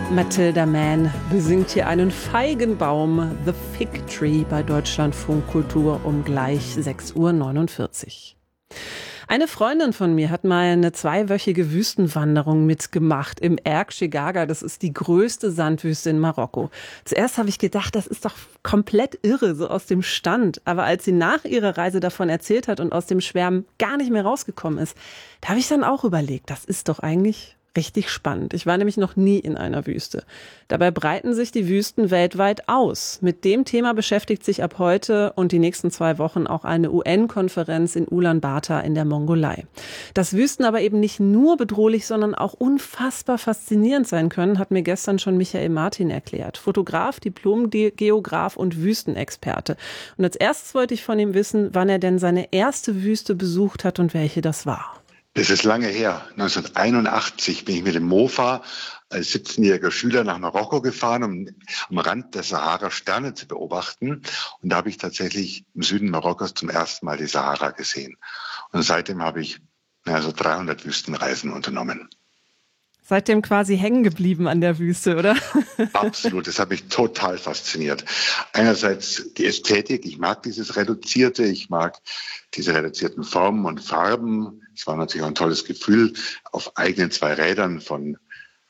Matilda Mann besingt hier einen Feigenbaum, The Fig Tree, bei Deutschlandfunk Kultur um gleich 6:49 Uhr. Eine Freundin von mir hat mal eine 2-wöchige Wüstenwanderung mitgemacht im Erg Chegaga. Das ist die größte Sandwüste in Marokko. Zuerst habe ich gedacht, das ist doch komplett irre, so aus dem Stand. Aber als sie nach ihrer Reise davon erzählt hat und aus dem Schwärmen gar nicht mehr rausgekommen ist, da habe ich dann auch überlegt, das ist doch eigentlich richtig spannend. Ich war nämlich noch nie in einer Wüste. Dabei breiten sich die Wüsten weltweit aus. Mit dem Thema beschäftigt sich ab heute und die nächsten 2 Wochen auch eine UN-Konferenz in Ulaanbaatar in der Mongolei. Dass Wüsten aber eben nicht nur bedrohlich, sondern auch unfassbar faszinierend sein können, hat mir gestern schon Michael Martin erklärt. Fotograf, Diplom-Geograf und Wüstenexperte. Und als erstes wollte ich von ihm wissen, wann er denn seine erste Wüste besucht hat und welche das war. Das ist lange her. 1981 bin ich mit dem Mofa als 17-jähriger Schüler nach Marokko gefahren, um am Rand der Sahara Sterne zu beobachten. Und da habe ich tatsächlich im Süden Marokkos zum ersten Mal die Sahara gesehen. Und seitdem habe ich so 300 Wüstenreisen unternommen. Seitdem quasi hängen geblieben an der Wüste, oder? Absolut, das hat mich total fasziniert. Einerseits die Ästhetik, ich mag dieses Reduzierte, ich mag diese reduzierten Formen und Farben. Es war natürlich auch ein tolles Gefühl, auf eigenen 2 Rädern von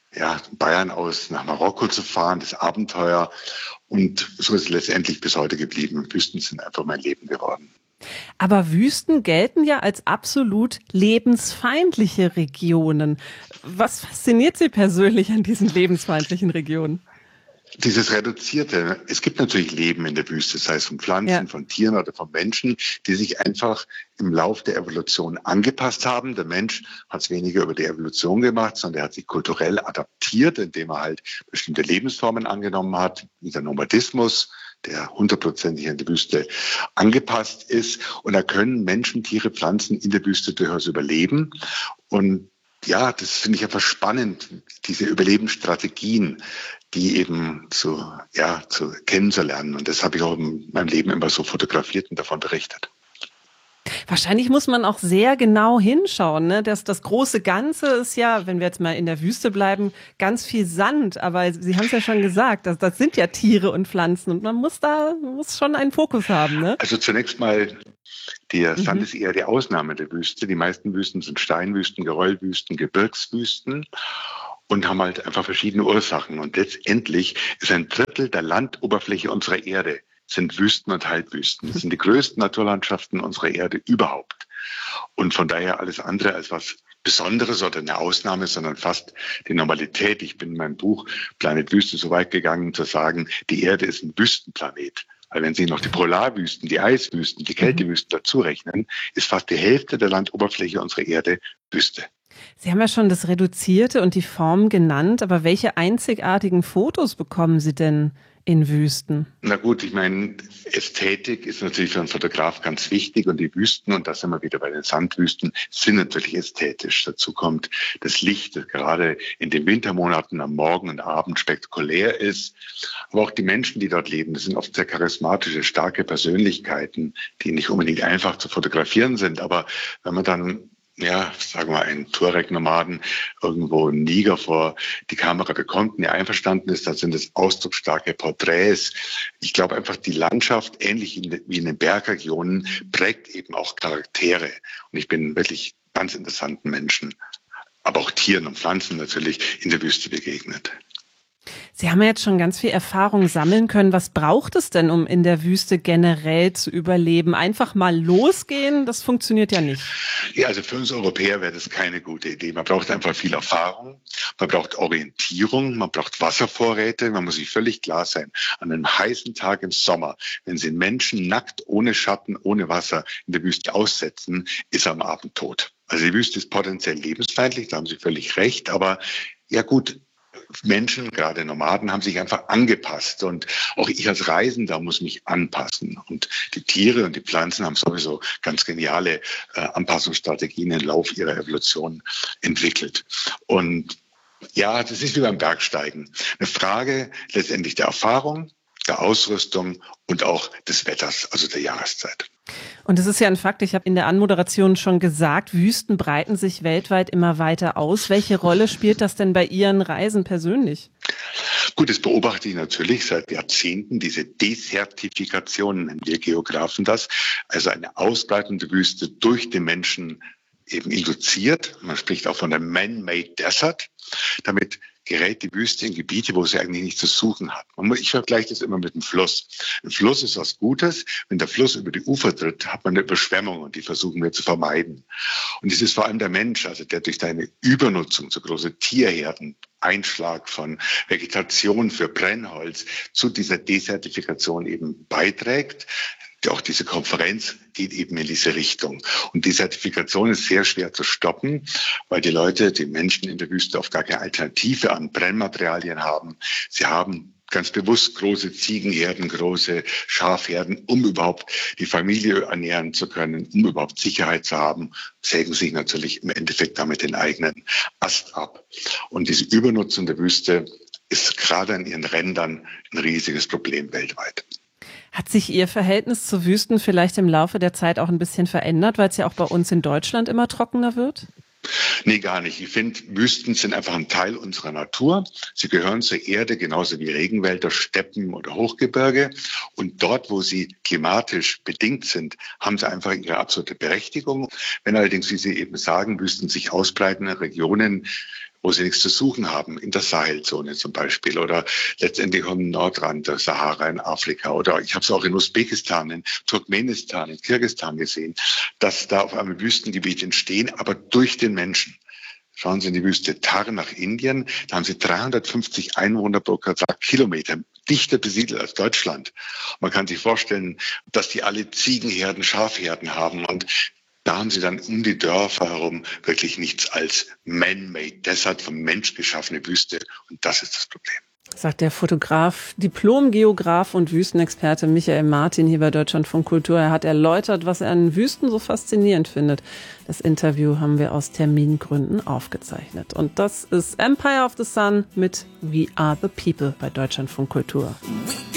Bayern aus nach Marokko zu fahren, das Abenteuer. Und so ist es letztendlich bis heute geblieben. Wüsten sind einfach mein Leben geworden. Aber Wüsten gelten ja als absolut lebensfeindliche Regionen. Was fasziniert Sie persönlich an diesen lebensfeindlichen Regionen? Dieses Reduzierte. Es gibt natürlich Leben in der Wüste, sei es von Pflanzen, von Tieren oder von Menschen, die sich einfach im Lauf der Evolution angepasst haben. Der Mensch hat es weniger über die Evolution gemacht, sondern er hat sich kulturell adaptiert, indem er halt bestimmte Lebensformen angenommen hat, wie der Nomadismus, der 100% an die Wüste angepasst ist. Und da können Menschen, Tiere, Pflanzen in der Wüste durchaus überleben. Und ja, das finde ich einfach spannend, diese Überlebensstrategien, die eben zu kennenzulernen. Und das habe ich auch in meinem Leben immer so fotografiert und davon berichtet. Wahrscheinlich muss man auch sehr genau hinschauen, ne? Das große Ganze ist ja, wenn wir jetzt mal in der Wüste bleiben, ganz viel Sand. Aber Sie haben es ja schon gesagt, das sind ja Tiere und Pflanzen und man muss schon einen Fokus haben, ne? Also zunächst mal, der Sand ist eher die Ausnahme der Wüste. Die meisten Wüsten sind Steinwüsten, Geröllwüsten, Gebirgswüsten und haben halt einfach verschiedene Ursachen. Und letztendlich ist ein Drittel der Landoberfläche unserer Erde sind Wüsten und Halbwüsten. Das sind die größten Naturlandschaften unserer Erde überhaupt. Und von daher alles andere als was Besonderes oder eine Ausnahme, sondern fast die Normalität. Ich bin in meinem Buch Planet Wüste so weit gegangen, zu sagen, die Erde ist ein Wüstenplanet. Weil wenn Sie noch die Polarwüsten, die Eiswüsten, die Kältewüsten dazu rechnen, ist fast die Hälfte der Landoberfläche unserer Erde Wüste. Sie haben ja schon das Reduzierte und die Form genannt, aber welche einzigartigen Fotos bekommen Sie denn in Wüsten? Na gut, ich meine, Ästhetik ist natürlich für einen Fotograf ganz wichtig und die Wüsten, und da sind wir wieder bei den Sandwüsten, sind natürlich ästhetisch. Dazu kommt das Licht, das gerade in den Wintermonaten am Morgen und Abend spektakulär ist. Aber auch die Menschen, die dort leben, das sind oft sehr charismatische, starke Persönlichkeiten, die nicht unbedingt einfach zu fotografieren sind. Aber wenn man dann sagen wir, einen Tuareg-Nomaden irgendwo in Niger vor die Kamera bekommt und er einverstanden ist, dann sind es ausdrucksstarke Porträts. Ich glaube einfach, die Landschaft, ähnlich wie in den Bergregionen, prägt eben auch Charaktere. Und ich bin wirklich ganz interessanten Menschen, aber auch Tieren und Pflanzen natürlich in der Wüste begegnet. Sie haben ja jetzt schon ganz viel Erfahrung sammeln können. Was braucht es denn, um in der Wüste generell zu überleben? Einfach mal losgehen, das funktioniert ja nicht. Ja, also für uns Europäer wäre das keine gute Idee. Man braucht einfach viel Erfahrung, man braucht Orientierung, man braucht Wasservorräte. Man muss sich völlig klar sein, an einem heißen Tag im Sommer, wenn Sie Menschen nackt, ohne Schatten, ohne Wasser in der Wüste aussetzen, ist er am Abend tot. Also die Wüste ist potenziell lebensfeindlich, da haben Sie völlig recht. Aber ja gut, Menschen, gerade Nomaden, haben sich einfach angepasst und auch ich als Reisender muss mich anpassen. Und die Tiere und die Pflanzen haben sowieso ganz geniale Anpassungsstrategien im Lauf ihrer Evolution entwickelt. Und ja, das ist wie beim Bergsteigen. Eine Frage letztendlich der Erfahrung, der Ausrüstung und auch des Wetters, also der Jahreszeit. Und es ist ja ein Fakt, ich habe in der Anmoderation schon gesagt, Wüsten breiten sich weltweit immer weiter aus. Welche Rolle spielt das denn bei Ihren Reisen persönlich? Gut, das beobachte ich natürlich seit Jahrzehnten, diese Desertifikation, nennen wir Geografen das, also eine ausbreitende Wüste durch den Menschen eben induziert. Man spricht auch von der Man-Made Desert. Damit gerät die Wüste in Gebiete, wo sie eigentlich nichts zu suchen hat. Ich vergleiche das immer mit einem Fluss. Ein Fluss ist was Gutes. Wenn der Fluss über die Ufer tritt, hat man eine Überschwemmung und die versuchen wir zu vermeiden. Und es ist vor allem der Mensch, also der durch seine Übernutzung, so große Tierherden, Einschlag von Vegetation für Brennholz zu dieser Desertifikation eben beiträgt. Auch diese Konferenz geht eben in diese Richtung. Und die Desertifikation ist sehr schwer zu stoppen, weil die Leute, die Menschen in der Wüste oft gar keine Alternative an Brennmaterialien haben. Sie haben ganz bewusst große Ziegenherden, große Schafherden, um überhaupt die Familie ernähren zu können, um überhaupt Sicherheit zu haben, sägen sich natürlich im Endeffekt damit den eigenen Ast ab. Und diese Übernutzung der Wüste ist gerade an ihren Rändern ein riesiges Problem weltweit. Hat sich Ihr Verhältnis zu Wüsten vielleicht im Laufe der Zeit auch ein bisschen verändert, weil es ja auch bei uns in Deutschland immer trockener wird? Nee, gar nicht. Ich finde, Wüsten sind einfach ein Teil unserer Natur. Sie gehören zur Erde genauso wie Regenwälder, Steppen oder Hochgebirge. Und dort, wo sie klimatisch bedingt sind, haben sie einfach ihre absolute Berechtigung. Wenn allerdings, wie Sie eben sagen, Wüsten sich ausbreiten in Regionen, wo sie nichts zu suchen haben, in der Sahelzone zum Beispiel oder letztendlich am Nordrand der Sahara in Afrika oder ich habe es auch in Usbekistan, in Turkmenistan, in Kirgisistan gesehen, dass da auf einmal Wüstengebiete entstehen, aber durch den Menschen. Schauen Sie in die Wüste Thar nach Indien, da haben sie 350 Einwohner pro Quadratkilometer, dichter besiedelt als Deutschland. Man kann sich vorstellen, dass die alle Ziegenherden, Schafherden haben und da haben sie dann um die Dörfer herum wirklich nichts als Man-Made Desert, vom Mensch geschaffene Wüste. Und das ist das Problem. Sagt der Fotograf, Diplom-Geograf und Wüstenexperte Michael Martin hier bei Deutschlandfunk Kultur. Er hat erläutert, was er an Wüsten so faszinierend findet. Das Interview haben wir aus Termingründen aufgezeichnet. Und das ist Empire of the Sun mit We Are the People bei Deutschlandfunk Kultur.